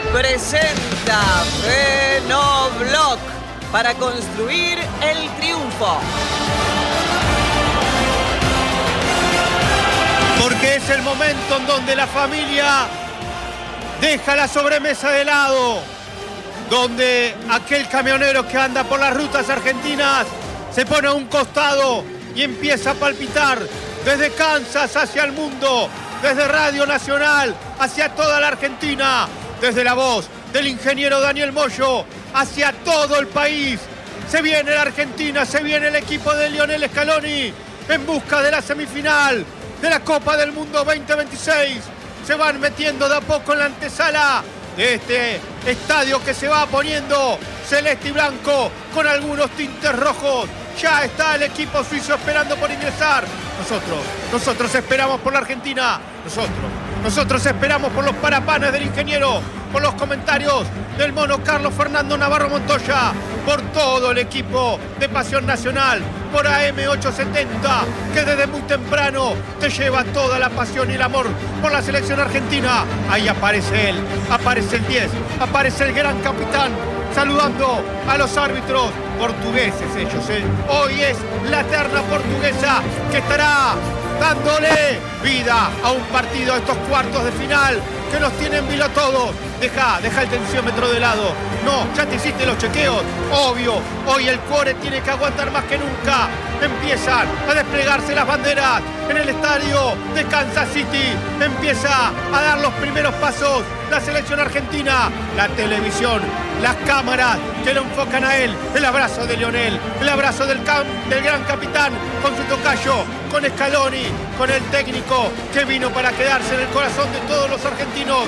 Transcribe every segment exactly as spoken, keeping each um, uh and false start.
presenta Fenobloc para construir el triunfo. Porque es el momento en donde la familia deja la sobremesa de lado, donde aquel camionero que anda por las rutas argentinas se pone a un costado y empieza a palpitar desde Kansas hacia el mundo, desde Radio Nacional hacia toda la Argentina, desde la voz del ingeniero Daniel Moyo hacia todo el país. Se viene la Argentina, se viene el equipo de Lionel Scaloni en busca de la semifinal de la Copa del Mundo veinte veintiséis. Se van metiendo de a poco en la antesala de este estadio que se va poniendo celeste y blanco con algunos tintes rojos. Ya está el equipo suizo esperando por ingresar. Nosotros, nosotros esperamos por la Argentina. Nosotros, nosotros esperamos por los parapanes del ingeniero, por los comentarios del mono Carlos Fernando Navarro Montoya, por todo el equipo de Pasión Nacional, por A M ochocientos setenta, que desde muy temprano te lleva toda la pasión y el amor por la selección argentina. Ahí aparece él, aparece el diez, aparece el gran capitán, saludando a los árbitros portugueses ellos, ¿eh? Hoy es la terna portuguesa que estará dándole vida a un partido de estos cuartos de final que nos tienen vilo a todos. Deja, deja el tensiómetro de lado. No, ya te hiciste los chequeos. Obvio, hoy el cuore tiene que aguantar más que nunca. Empiezan a desplegarse las banderas en el estadio de Kansas City. Empieza a dar los primeros pasos la selección argentina. La televisión, las cámaras que lo enfocan a él. El abrazo de Lionel, el abrazo del, cam, del gran capitán con su tocayo, con Scaloni, con el técnico que vino para quedarse en el corazón de todos los argentinos.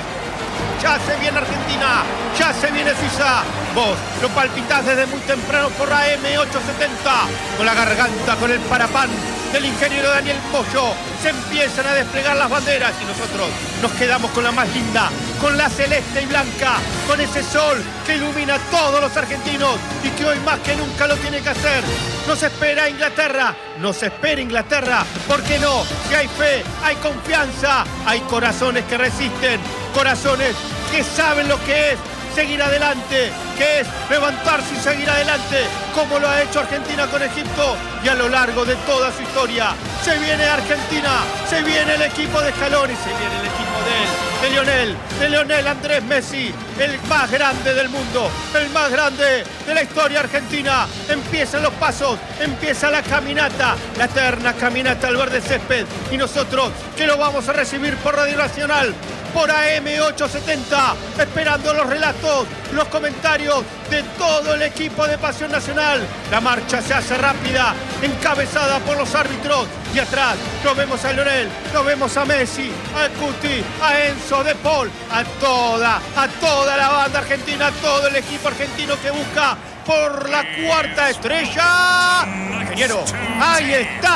Ya se viene Argentina, ya se viene Suiza. Vos lo palpitás desde muy temprano por A M ochocientos setenta. Con la garganta, con el parapán del ingeniero Daniel Moyo, se empiezan a desplegar las banderas y nosotros nos quedamos con la más linda, con la celeste y blanca, con ese sol que ilumina a todos los argentinos y que hoy más que nunca lo tiene que hacer. Nos espera Inglaterra, nos espera Inglaterra. ¿Por qué no? Si hay fe, hay confianza, hay corazones que resisten, corazones que saben lo que es seguir adelante, que es levantarse y seguir adelante, como lo ha hecho Argentina con Egipto y a lo largo de toda su historia. Se viene Argentina, se viene el equipo de Scaloni, se viene el equipo de él, de Lionel, de Lionel Andrés Messi, el más grande del mundo, el más grande de la historia argentina. Empiezan los pasos, empieza la caminata, la eterna caminata al verde césped, y nosotros que lo vamos a recibir por Radio Nacional, por A M ochocientos setenta, esperando los relatos, los comentarios de todo el equipo de Pasión Nacional. La marcha se hace rápida, encabezada por los árbitros, y atrás lo vemos a Lionel, lo vemos a Messi, a Cuti, a Enzo, De Paul, a toda, a toda la banda argentina, a todo el equipo argentino que busca por la cuarta estrella. Ingeniero, ahí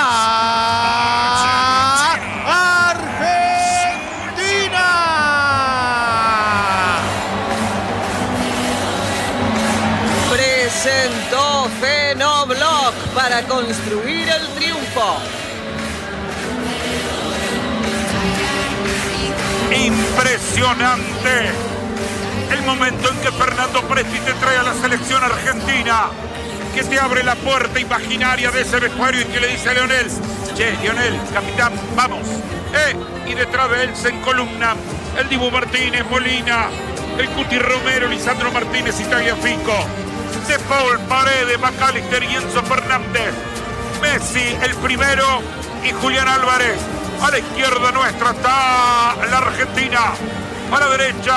está Argentina. Presentó Fenobloc para construir el triunfo. Impresionante el momento en que Fernando Presti te trae a la selección argentina, que te abre la puerta imaginaria de ese vestuario y que le dice a Lionel: che, Lionel, capitán, vamos. Eh, y detrás de él se encolumnan el Dibu Martínez, Molina, el Cuti Romero, Lisandro Martínez y Tagliafico, De Paul, Paredes, McAllister y Enzo Fernández, Messi el primero y Julián Álvarez. A la izquierda nuestra está la Argentina, a la derecha